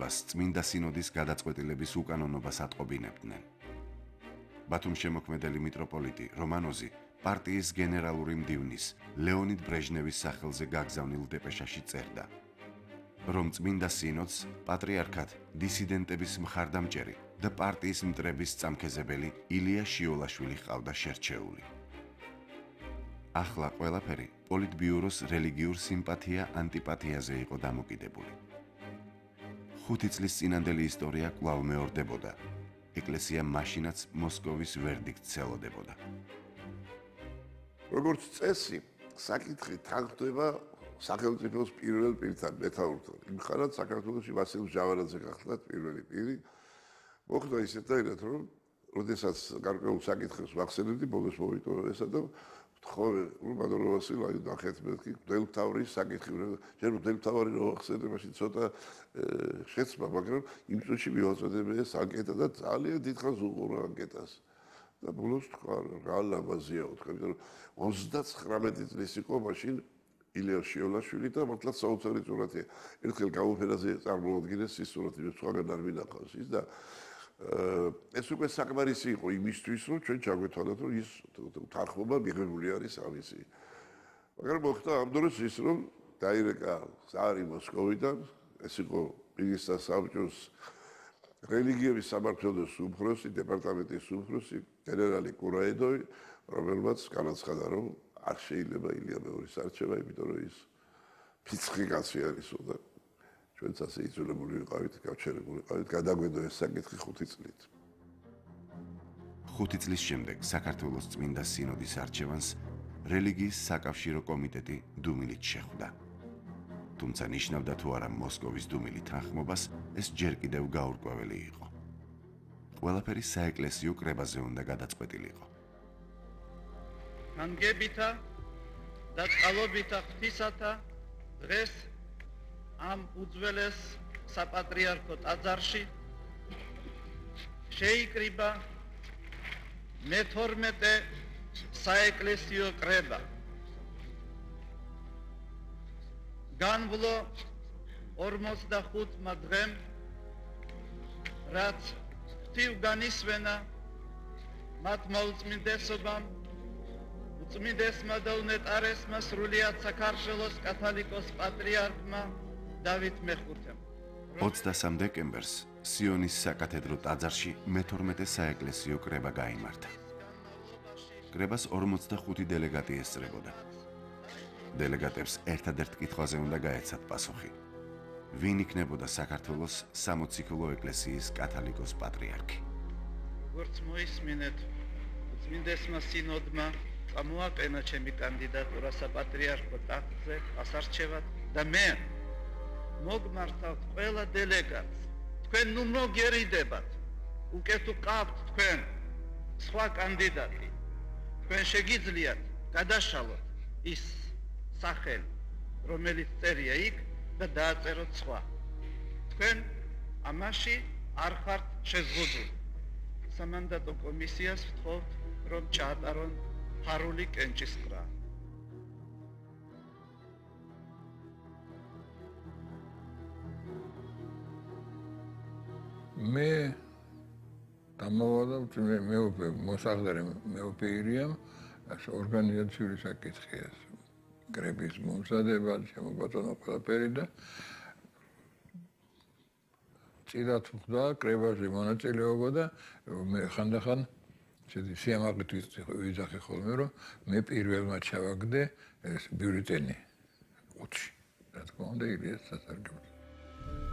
კრებას წმინდა სინოდის გადაწყვეტილების უკანონობას ატყობინებდნენ. ბათუმის შემოქმედელი მიტროპოლიტი რომანოზი პარტიის გენერალური მდივნის ლეონიდ ბრეჟნევის სახელზე გაგზავნილ დეპეშაში წერდა, რომ წმინდა სინოდს პატრიარქად დისიდენტების მხარდამჭერი და პარტიის მტრების წამქეზებელი ილია შიოლაშვილი ჰყავდა შერჩეული. ახლა ყველაფერი პოლიტბიუროს რელიგიურ სიმპათია-ანტიპათიაზე იყო დამოკიდებული. 5 წლის წინანდელი ისტორია კვლავ მეორდებოდა. ეკლესია მაშინაც მოსკოვის ვერდიქტს ელოდებოდა. როგორც წესი, საკითხი თანხდება სახელმწიფოს პირველ პირთან, მეთაურთან. იმ ხანად საქართველოში ვასილ ჟავანაძე გახლდათ პირველი პირი. მოხდა ისეთაირად, რომ როდესაც გარკვეულ საკითხებს ვახსენებდი, ბოლოს მოვიტოვე ესა და ვთხოვე, რომ ბატონო ვასილ, აი ნახეთ მეთქი, მდელმთავრის საკითხი, ჯერ მდელმთავარი რო ახსენე, მაშინ ცოტა შეცმა, მაგრამ იმ წუთში მივაწოდე ეს ანკეტა და ძალიან დიდხანს უყურე ანკეტას. და ბოლოს თქვა, რა ლამაზია, თქვა, იმიტომ რომ 39 წლის იყო მაშინ ილია შიოლაშვილი და მართლაც საოცარი სურათია. ერთხელ გამოფენაზე წარმოადგინეს ის სურათი, სხვაგან არ მინახავს ის და ეს უკვე საკმარისი იყო იმისთვის, რომ ჩვენ ჩაგვეთვალოთ, რომ ის თანხმობა მიღებული არის ამისი. მაგრამ მოხდა ამ დროს ის, რომ დაირეკა ზარი მოსკოვიდან, ეს იყო minister საბჭოს რელიგიების სამმართველოს უფროსი, დეპარტამენტის უფროსი, გენერალი კურაედოვი, რომელმაც განაცხადა, რომ არ შეიძლება ილია მეორის არჩევა, იმიტომ რომ ის ფიცხი კაცი არისო და ჩვენც ასე იძულებული ვიყავით, გავჩერებული ვიყავით, გადაგვედო ეს საკითხი 5 წლით. 5 წლის შემდეგ საქართველოს წმინდა სინოდის არჩევანს რელიგიის საკავშირო კომიტეტი დუმილით შეხვდა. თუმცა ნიშნავდა თუ არა მოსკოვის დუმილი თანხმობას, ეს ჯერ კიდევ გაურკვეველი იყო. ყველაფერი საეკლესიო კრებაზე უნდა გადაწყვეტილიყო. განგებითა და წყალობითა ღვთისათა დღეს ამ უძველეს საპატრიარქო ტაძარში შეიკრიბა მე-12 საეკლესიო კრება. განვლო 45 დღემ, რაც ღვთივ განისვენა მათ მოუწმინდესობამ, უწმინდესმა და უნეტარესმა სრულიად საქართველოს კათოლიკოს პატრიარქმა დავით მეხუთემ. 23 დეკემბერს სიონის საკათედრო ტაძარში მე-12 საეკლესიო კრება გაიმართა. კრებას 45 დელეგატი ესწრებოდა. დელეგატებს ერთადერთ კითხვაზე უნდა გაეცათ პასუხი. ვინ იქნებოდა საქართველოს სამოციქულო ეკლესიის კათოლიკოს პატრიარქი? როგორც მოისმინეთ, უწმინდესმა სინოდმა წამოაყენა ჩემი კანდიდატურა საპატრიარქო ტახტზე ასარჩევად და მე მოგმართავთ ყველა დელეგატს. თქვენ ნუ მოგერიდებათ. უკეთ უყავთ თქვენ სხვა კანდიდატი. თქვენ შეგიძლიათ გადაშალოთ ის სახელი, რომელიც წერია იქ და დააწეროთ სხვა. თქვენ ამაში არ ხართ შეზღუდული. სამანდატო კომისიას ვთხოვთ, რომ ჩაატარონ ფარული კენჭისყრა. მე დამავალავთ მეუფე მოსახლე მეუფეირიამ ორგანიზაციული საკითხია. კრების მომზადება, შემოგვაწონა ყველაფერი და წილად ვხდა კრებაზე მონაწილეობა და მე ხანდახან სიამაყით ვიძახი ხოლმე, რომ მე პირველმა ჩავაგდე ეს ბიულეტენი 5-ში. რა თქმა უნდა, ილიას სასარგებლოდ.